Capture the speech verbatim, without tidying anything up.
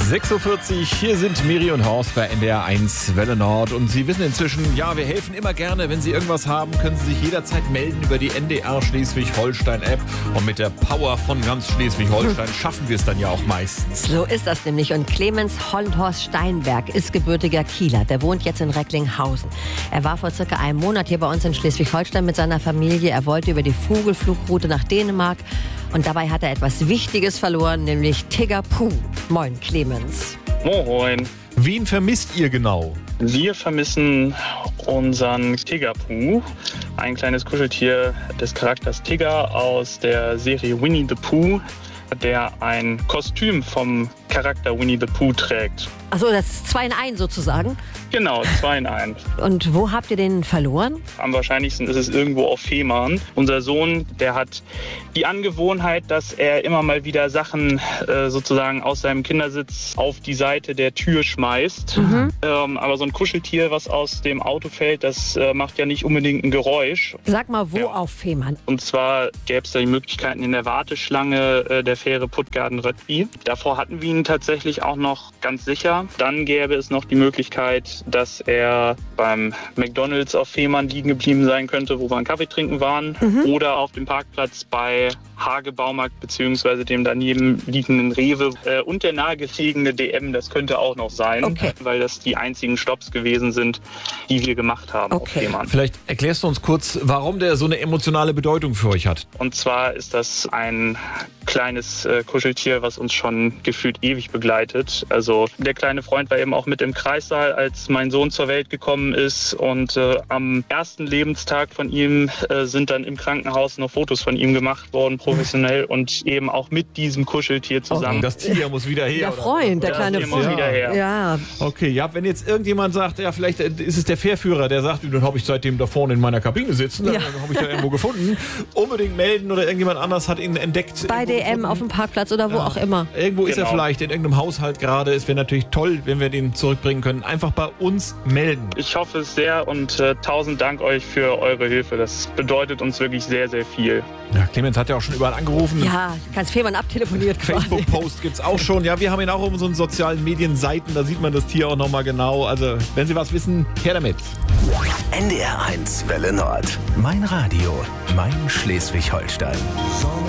sechs Uhr vierzig, hier sind Miri und Horst bei N D R eins Welle Nord. Und Sie wissen inzwischen, ja, wir helfen immer gerne. Wenn Sie irgendwas haben, können Sie sich jederzeit melden über die N D R Schleswig-Holstein-App. Und mit der Power von ganz Schleswig-Holstein schaffen wir es dann ja auch meistens. So ist das nämlich. Und Clemens Hollenhorst Steinberg ist gebürtiger Kieler. Der wohnt jetzt in Recklinghausen. Er war vor circa einem Monat hier bei uns in Schleswig-Holstein mit seiner Familie. Er wollte über die Vogelflugroute nach Dänemark. Und dabei hat er etwas Wichtiges verloren, nämlich Tigger Puh. Moin, Clemens. Moin. Wen vermisst ihr genau? Wir vermissen unseren Tigger Puh, ein kleines Kuscheltier des Charakters Tigger aus der Serie Winnie the Pooh, der ein Kostüm vom Charakter Winnie the Pooh trägt. Achso, das ist zwei in eins sozusagen. Genau, zwei in eins. Und wo habt ihr den verloren? Am wahrscheinlichsten ist es irgendwo auf Fehmarn. Unser Sohn, der hat die Angewohnheit, dass er immer mal wieder Sachen äh, sozusagen aus seinem Kindersitz auf die Seite der Tür schmeißt. Mhm. Ähm, aber so ein Kuscheltier, was aus dem Auto fällt, das äh, macht ja nicht unbedingt ein Geräusch. Sag mal, wo ja. auf Fehmarn? Und zwar gäbe es da die Möglichkeiten in der Warteschlange äh, der Fähre Puttgarden-Röttby. Davor hatten wir ihn tatsächlich auch noch ganz sicher. Dann gäbe es noch die Möglichkeit, dass er beim McDonald's auf Fehmarn liegen geblieben sein könnte, wo wir einen Kaffee trinken waren. Mhm. Oder auf dem Parkplatz bei Hage Baumarkt bzw. dem daneben liegenden Rewe äh, und der nahegelegene D M. Das könnte auch noch sein, okay. weil das die einzigen Stopps gewesen sind, die wir gemacht haben okay. auf Fehmarn. Vielleicht erklärst du uns kurz, warum der so eine emotionale Bedeutung für euch hat. Und zwar ist das ein kleines äh, Kuscheltier, was uns schon gefühlt ewig begleitet. Also der kleine Freund war eben auch mit im Kreissaal, als mein Sohn zur Welt gekommen ist. Und äh, am ersten Lebenstag von ihm äh, sind dann im Krankenhaus noch Fotos von ihm gemacht worden, professionell. Und eben auch mit diesem Kuscheltier zusammen. Okay, das Tier muss wieder her. Der Freund, der ja, kleine Freund. Muss wieder her. Ja. Okay, ja, wenn jetzt irgendjemand sagt, ja, vielleicht ist es der Fährführer, der sagt, dann habe ich seitdem da vorne in meiner Kabine sitzen, dann ja. habe ich da irgendwo gefunden. Unbedingt melden oder irgendjemand anders hat ihn entdeckt. Bei D M auf dem Parkplatz oder wo ja. auch immer. Irgendwo genau. ist er vielleicht in irgendeinem Haushalt gerade. Es wäre natürlich toll, wenn wir den zurückbringen können. Einfach bei uns melden. Ich hoffe es sehr und äh, tausend Dank euch für eure Hilfe. Das bedeutet uns wirklich sehr, sehr viel. Ja, Clemens hat ja auch schon überall angerufen. Ja, ganz Fehmarn abtelefoniert. Facebook-Post gibt es auch schon. Ja, wir haben ihn auch auf unseren sozialen Medienseiten. Da sieht man das Tier auch nochmal genau. Also, wenn Sie was wissen, her damit. N D R eins Welle Nord. Mein Radio. Mein Schleswig-Holstein.